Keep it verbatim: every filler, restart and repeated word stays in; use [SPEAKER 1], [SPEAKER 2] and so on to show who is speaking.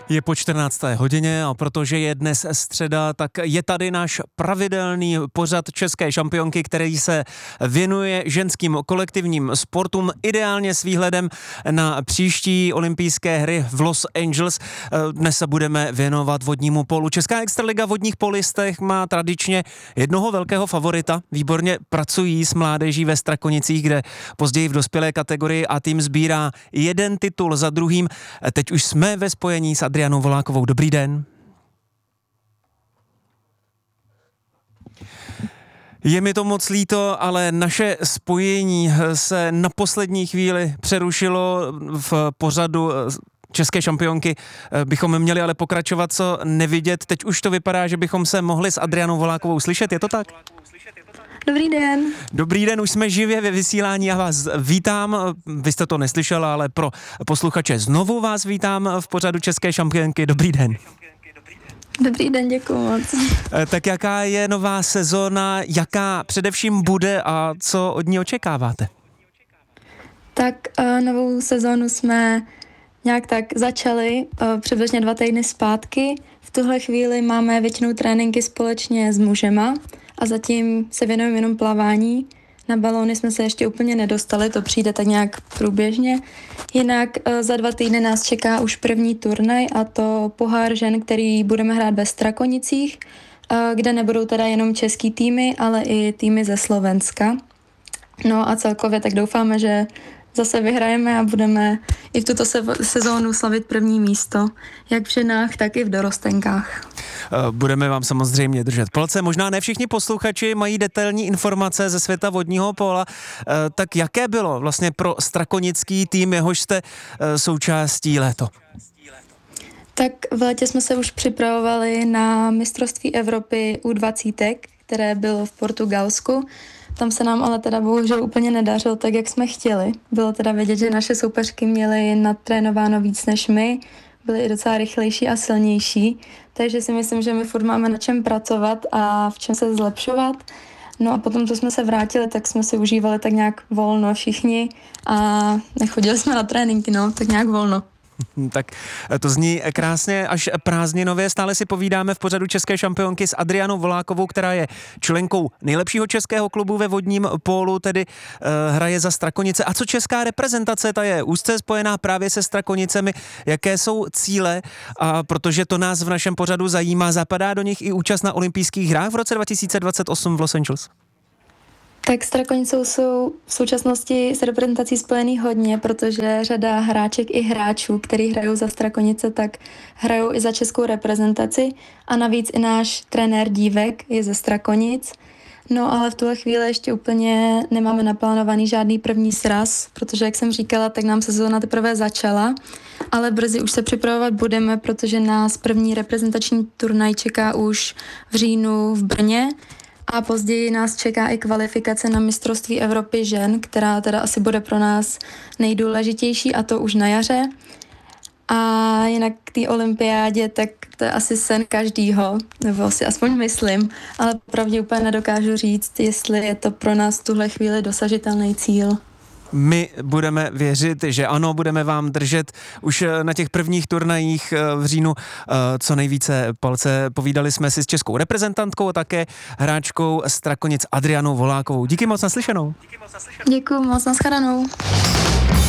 [SPEAKER 1] Je po čtrnácté hodině a protože je dnes středa, tak je tady náš pravidelný pořad české šampionky, který se věnuje ženským kolektivním sportům, ideálně s výhledem na příští olympijské hry v Los Angeles. Dnes se budeme věnovat vodnímu polu. Česká extraliga vodních polistech má tradičně jednoho velkého favorita. Výborně pracují s mládeží ve Strakonicích, kde později v dospělé kategorii a tým sbírá jeden titul za druhým. Teď už jsme ve spojení s Adrianou Volákovou. Dobrý den. Je mi to moc líto, ale naše spojení se na poslední chvíli přerušilo v pořadu české šampionky. Bychom měli ale pokračovat co nevidět. Teď už to vypadá, že bychom se mohli s Adrianou Volákovou slyšet. Je to tak?
[SPEAKER 2] Dobrý den.
[SPEAKER 1] Dobrý den, už jsme živě ve vysílání, já vás vítám, vy jste to neslyšela, ale pro posluchače znovu vás vítám v pořadu české šampionky. Dobrý den.
[SPEAKER 2] Dobrý den, děkuji moc.
[SPEAKER 1] Tak jaká je nová sezóna, jaká především bude a co od ní očekáváte?
[SPEAKER 2] Tak uh, novou sezónu jsme nějak tak začali uh, přibližně dva týdny zpátky. V tuhle chvíli máme většinou tréninky společně s mužema a zatím se věnujeme jenom plavání. Na balóny jsme se ještě úplně nedostali, to přijde tak nějak průběžně. Jinak uh, za dva týdny nás čeká už první turnaj, a to pohár žen, který budeme hrát ve Strakonicích, uh, kde nebudou teda jenom český týmy, ale i týmy ze Slovenska. No a celkově tak doufáme, že zase vyhrajeme a budeme i v tuto se- sezónu slavit první místo, jak v ženách, tak i v dorostenkách.
[SPEAKER 1] Budeme vám samozřejmě držet palce. Možná ne všichni posluchači mají detailní informace ze světa vodního póla. Tak jaké bylo vlastně pro strakonický tým, jehož jste součástí léto?
[SPEAKER 2] Tak v létě jsme se už připravovali na mistrovství Evropy U dvacet, které bylo v Portugalsku. Tam se nám ale teda bohužel úplně nedařilo tak, jak jsme chtěli. Bylo teda vidět, že naše soupeřky měly natrénováno víc než my, byly i docela rychlejší a silnější, takže si myslím, že my furt máme na čem pracovat a v čem se zlepšovat. No a potom, co jsme se vrátili, tak jsme si užívali tak nějak volno všichni a nechodili jsme na tréninky, no, tak nějak volno.
[SPEAKER 1] Tak to zní krásně až prázdninově. Stále si povídáme v pořadu české šampionky s Adrianou Volákovou, která je členkou nejlepšího českého klubu ve vodním pólu, tedy uh, hraje za Strakonice. A co česká reprezentace, ta je úzce spojená právě se Strakonicemi. Jaké jsou cíle? A protože to nás v našem pořadu zajímá, zapadá do nich i účast na olympijských hrách v roce dva tisíce dvacet osm v Los Angeles?
[SPEAKER 2] Tak Strakonicou jsou v současnosti s reprezentací spojený hodně, protože řada hráček i hráčů, kteří hrajou za Strakonice, tak hrajou i za českou reprezentaci a navíc i náš trenér Dívek je ze Strakonic. No ale v tuhle chvíli ještě úplně nemáme naplánovaný žádný první sraz, protože jak jsem říkala, tak nám sezóna teprve začala, ale brzy už se připravovat budeme, protože nás první reprezentační turnaj čeká už v říjnu v Brně. A později nás čeká i kvalifikace na mistrovství Evropy žen, která teda asi bude pro nás nejdůležitější, a to už na jaře. A jinak k té olympiádě, tak to je asi sen každýho, nebo si aspoň myslím, ale opravdu úplně nedokážu říct, jestli je to pro nás v tuhle chvíli dosažitelný cíl.
[SPEAKER 1] My budeme věřit, že ano, budeme vám držet už na těch prvních turnajích v říjnu co nejvíce palce. Povídali jsme si s českou reprezentantkou a také hráčkou Strakonic Adrianou Volákovou. Díky moc, naslyšenou.
[SPEAKER 2] Děkuji moc, nashledanou.